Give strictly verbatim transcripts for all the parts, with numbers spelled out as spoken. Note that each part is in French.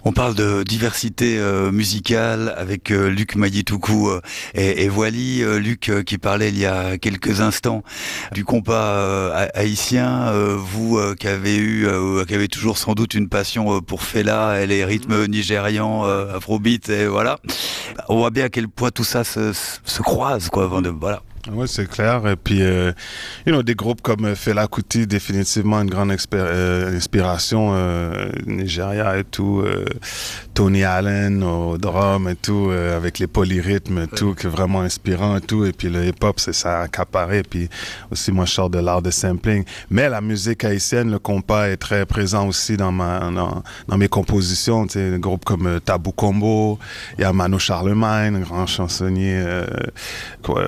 On parle de diversité euh, musicale avec euh, Luc Mayitokou euh, et, et Wally. Euh, Luc euh, qui parlait il y a quelques instants du compas euh, haïtien. Euh, vous euh, qui avez eu, euh, qui avez toujours sans doute une passion euh, pour Fela et les rythmes nigérians, euh, afrobeat et voilà. On voit bien à quel point tout ça se, se croise, quoi. Avant de, voilà. Oui, c'est clair. Et puis, euh, you know, des groupes comme Fela Kuti, définitivement une grande expé- euh, inspiration, euh, Nigeria et tout, euh, Tony Allen au drum et tout, euh, avec les polyrythmes et ouais. tout, qui est vraiment inspirant et tout. Et puis le hip-hop, c'est ça accaparé. Et puis aussi, moi, je sors de l'art de sampling. Mais la musique haïtienne, le compas est très présent aussi dans ma, dans, dans mes compositions. Tu sais, des groupes comme Tabou Combo, il y a Mano Charlemagne, un grand chansonnier, euh, quoi,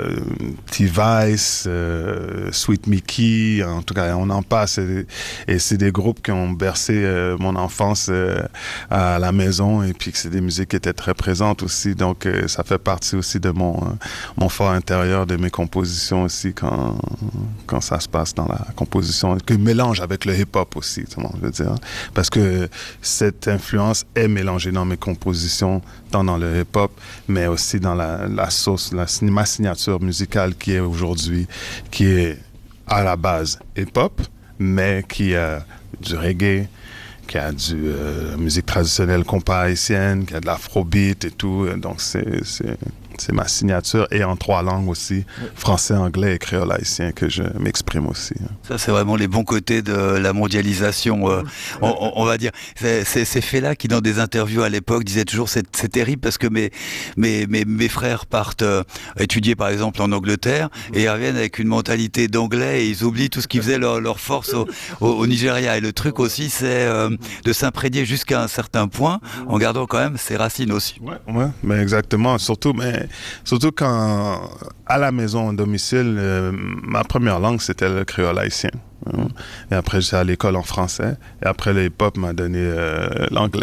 T-Vice, euh, Sweet Mickey, en tout cas, on en passe. Et, et c'est des groupes qui ont bercé euh, mon enfance euh, à la maison, et puis que c'est des musiques qui étaient très présentes aussi. Donc, euh, ça fait partie aussi de mon, euh, mon fort intérieur, de mes compositions aussi, quand, quand ça se passe dans la composition, que mélange avec le hip-hop aussi, je veux dire. Parce que cette influence est mélangée dans mes compositions, tant dans le hip-hop, mais aussi dans la, la sauce, la, ma signature musicale qui est aujourd'hui, qui est à la base hip-hop, mais qui a du reggae, qui a du euh, musique traditionnelle compas haïtienne, qui a de l'afrobeat et tout. Donc c'est, c'est, c'est ma signature, et en trois langues aussi, français, anglais et créole haïtien, que je m'exprime aussi. Ça, c'est vraiment les bons côtés de la mondialisation, euh, on, on, on va dire. C'est, c'est, c'est Fela qui, dans des interviews à l'époque, disait toujours c'est, c'est terrible parce que mes, mes, mes, mes frères partent euh, étudier, par exemple, en Angleterre, et ils reviennent avec une mentalité d'anglais, et ils oublient tout ce qui faisait leur, leur force au, au, au Nigeria. Et le truc aussi, c'est euh, de s'imprégner jusqu'à un certain point, en gardant quand même ses racines aussi. Ouais, ouais, mais exactement. Surtout, mais Surtout quand, à la maison, au domicile, euh, ma première langue, c'était le créole haïtien. Hein. Et après, j'étais à l'école en français. Et après, le hip-hop m'a donné euh, l'anglais.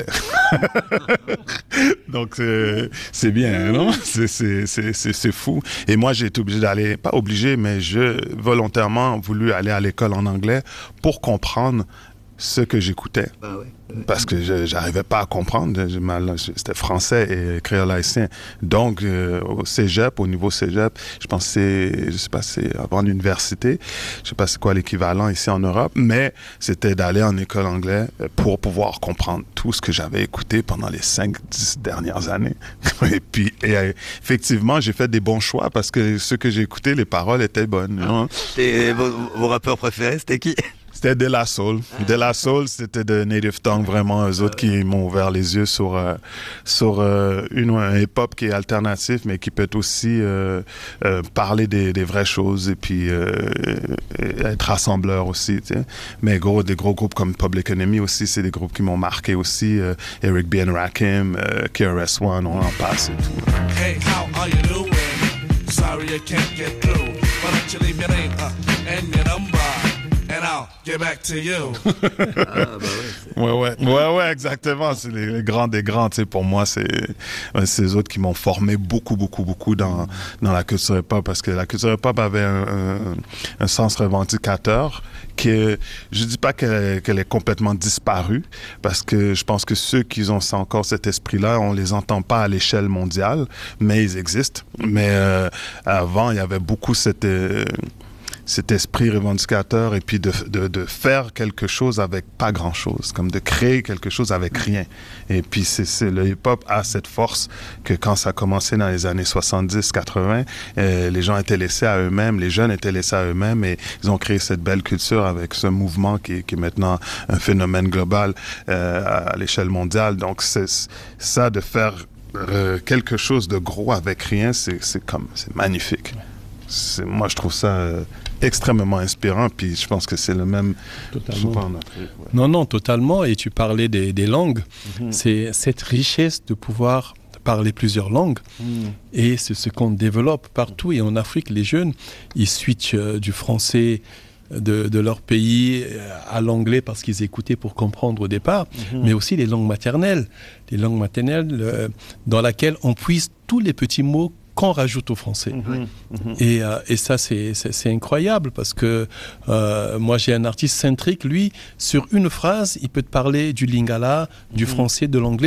Donc, c'est, c'est bien, non? C'est, c'est, c'est, c'est, c'est fou. Et moi, j'ai été obligé d'aller, pas obligé, mais je, volontairement, voulu aller à l'école en anglais pour comprendre ce que j'écoutais. Ah ouais. Parce que je n'arrivais pas à comprendre. C'était français et créole haïtien. Donc, euh, au cégep, au niveau cégep, je pense que c'est, je sais pas, c'est avant l'université. Je sais pas c'est quoi l'équivalent ici en Europe, mais c'était d'aller en école anglaise pour pouvoir comprendre tout ce que j'avais écouté pendant les cinq, dix dernières années. Et puis, et, euh, effectivement, j'ai fait des bons choix parce que ce que j'ai écouté, les paroles étaient bonnes. Ah. Hein. Et vos, vos rappeurs préférés, c'était qui? C'était De La Soul. De La Soul, c'était de Native Tongue, vraiment, eux autres qui m'ont ouvert les yeux sur, euh, sur euh, une, un hip-hop qui est alternatif, mais qui peut aussi euh, euh, parler des, des vraies choses et puis euh, et être rassembleur aussi. T'sais. Mais gros, des gros groupes comme Public Enemy aussi, c'est des groupes qui m'ont marqué aussi. Euh, Eric B. and Rakim, euh, K R S One, on en passe et tout. Hey, how are you doing? Sorry I can't get through. Why don't you leave your name uh, and your number? And I'll get back to you. Ah, bah ouais, ouais, ouais, ouais, ouais, exactement. C'est les, les grands des grands. Tu sais, pour moi, c'est, c'est eux autres qui m'ont formé beaucoup, beaucoup, beaucoup dans, dans la culture hip-hop, parce que la culture hip-hop avait un, un, un sens revendicateur que je dis pas qu'elle, qu'elle est complètement disparue, parce que je pense que ceux qui ont encore cet esprit-là, on les entend pas à l'échelle mondiale, mais ils existent. Mais euh, avant, il y avait beaucoup cette euh, cet esprit revendicateur, et puis de, de, de faire quelque chose avec pas grand-chose, comme de créer quelque chose avec rien. Et puis c'est, c'est, le hip-hop a cette force que quand ça a commencé dans les années soixante-dix quatre-vingts, euh, les gens étaient laissés à eux-mêmes, les jeunes étaient laissés à eux-mêmes, et ils ont créé cette belle culture avec ce mouvement qui, qui est maintenant un phénomène global euh, à, à l'échelle mondiale. Donc c'est ça, de faire euh, quelque chose de gros avec rien, c'est, c'est comme, c'est magnifique. C'est, moi, je trouve ça euh, extrêmement inspirant, puis je pense que c'est le même souvent en Afrique. Ouais. Non, non, totalement. Et tu parlais des, des langues. Mm-hmm. C'est cette richesse de pouvoir parler plusieurs langues. Mm. Et c'est ce qu'on développe partout. Et en Afrique, les jeunes, ils switchent euh, du français de, de leur pays à l'anglais parce qu'ils écoutaient pour comprendre au départ, mm-hmm. mais aussi les langues maternelles. Les langues maternelles euh, dans lesquelles on puise tous les petits mots qu'on rajoute au français. Mmh, mmh. Et, euh, et ça, c'est, c'est, c'est incroyable parce que euh, moi, j'ai un artiste centrique, lui, sur une phrase, il peut te parler du lingala, du mmh. français, de l'anglais.